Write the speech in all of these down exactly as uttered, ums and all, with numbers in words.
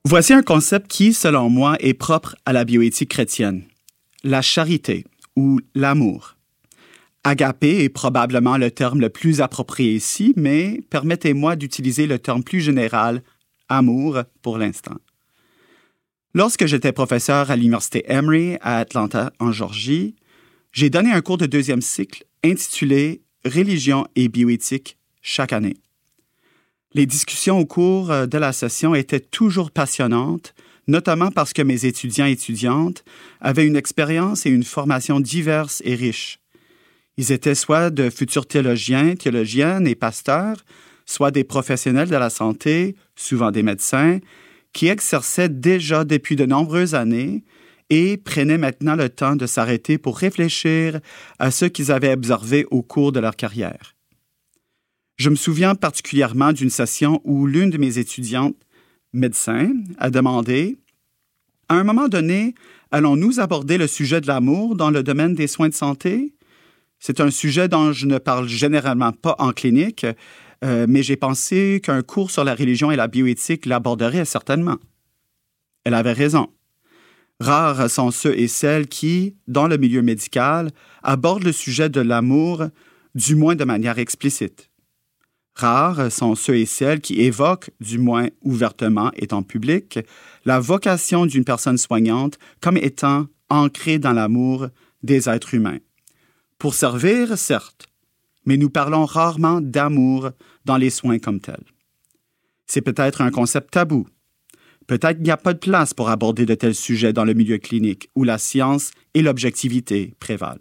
Voici un concept qui, selon moi, est propre à la bioéthique chrétienne. La charité ou l'amour. Agapé est probablement le terme le plus approprié ici, mais permettez-moi d'utiliser le terme plus général, amour, pour l'instant. Lorsque j'étais professeur à l'Université Emory à Atlanta, en Géorgie, j'ai donné un cours de deuxième cycle intitulé « Religion et bioéthique » chaque année. Les discussions au cours de la session étaient toujours passionnantes, notamment parce que mes étudiants et étudiantes avaient une expérience et une formation diverses et riches. Ils étaient soit de futurs théologiens, théologiennes et pasteurs, soit des professionnels de la santé, souvent des médecins, qui exerçaient déjà depuis de nombreuses années et prenaient maintenant le temps de s'arrêter pour réfléchir à ce qu'ils avaient observé au cours de leur carrière. Je me souviens particulièrement d'une session où l'une de mes étudiantes, médecin, a demandé « À un moment donné, allons-nous aborder le sujet de l'amour dans le domaine des soins de santé? C'est un sujet dont je ne parle généralement pas en clinique, euh, mais j'ai pensé qu'un cours sur la religion et la bioéthique l'aborderait certainement. » Elle avait raison. Rares sont ceux et celles qui, dans le milieu médical, abordent le sujet de l'amour, du moins de manière explicite. Rares sont ceux et celles qui évoquent, du moins ouvertement et en public, la vocation d'une personne soignante comme étant ancrée dans l'amour des êtres humains. Pour servir, certes, mais nous parlons rarement d'amour dans les soins comme tels. C'est peut-être un concept tabou. Peut-être qu'il n'y a pas de place pour aborder de tels sujets dans le milieu clinique où la science et l'objectivité prévalent.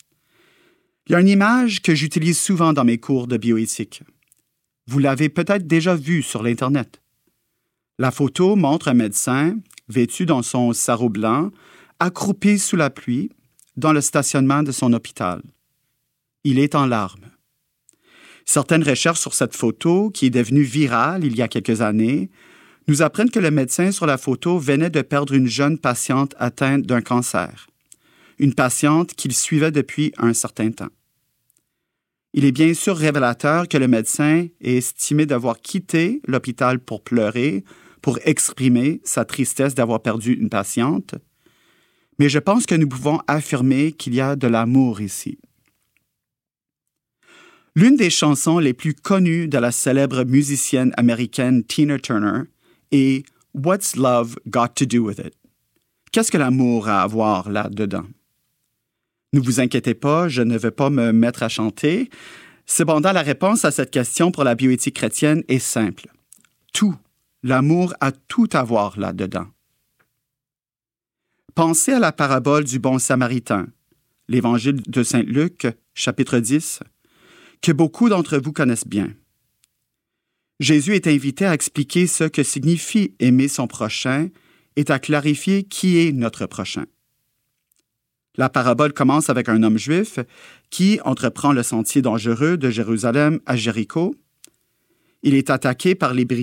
Il y a une image que j'utilise souvent dans mes cours de bioéthique. Vous l'avez peut-être déjà vue sur l'Internet. La photo montre un médecin, vêtu dans son sarrau blanc, accroupi sous la pluie, dans le stationnement de son hôpital. Il est en larmes. Certaines recherches sur cette photo, qui est devenue virale il y a quelques années, nous apprennent que le médecin sur la photo venait de perdre une jeune patiente atteinte d'un cancer, une patiente qu'il suivait depuis un certain temps. Il est bien sûr révélateur que le médecin ait estimé devoir quitter l'hôpital pour pleurer, pour exprimer sa tristesse d'avoir perdu une patiente, mais je pense que nous pouvons affirmer qu'il y a de l'amour ici. L'une des chansons les plus connues de la célèbre musicienne américaine Tina Turner est « What's Love Got to Do with It ?» Qu'est-ce que l'amour a à voir là-dedans? Ne vous inquiétez pas, je ne vais pas me mettre à chanter. Cependant, la réponse à cette question pour la bioéthique chrétienne est simple. Tout. L'amour a tout à voir là-dedans. Pensez à la parabole du bon samaritain, l'Évangile de Saint Luc, chapitre dix, que beaucoup d'entre vous connaissent bien. Jésus est invité à expliquer ce que signifie aimer son prochain et à clarifier qui est notre prochain. La parabole commence avec un homme juif qui entreprend le sentier dangereux de Jérusalem à Jéricho. Il est attaqué par les brigands